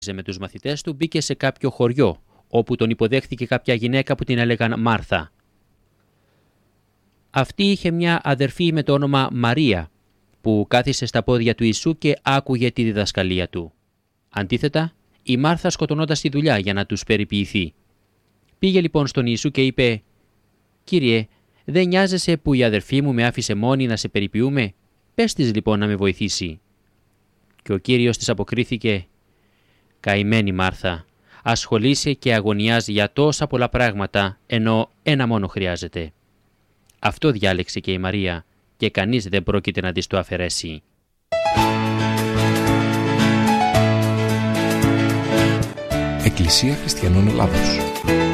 με τους μαθητές του, μπήκε σε κάποιο χωριό, όπου τον υποδέχθηκε κάποια γυναίκα που την έλεγαν Μάρθα. Αυτή είχε μια αδερφή με το όνομα Μαρία, που κάθισε στα πόδια του Ιησού και άκουγε τη διδασκαλία του. Αντίθετα, η Μάρθα σκοτωνόταν στη δουλειά για να τους περιποιηθεί. Πήγε λοιπόν στον Ιησού και είπε «Κύριε, δεν νοιάζεσαι που η αδερφή μου με άφησε μόνη να σε περιποιούμε? Πες της λοιπόν να με βοηθήσει». Και ο Κύριος της αποκρίθηκε «Καημένη Μάρθα, ασχολείσαι και αγωνιάζει για τόσα πολλά πράγματα, ενώ ένα μόνο χρειάζεται. Αυτό διάλεξε και η Μαρία και κανείς δεν πρόκειται να της το αφαιρέσει». Εκκλησία Χριστιανών Ελλάδος.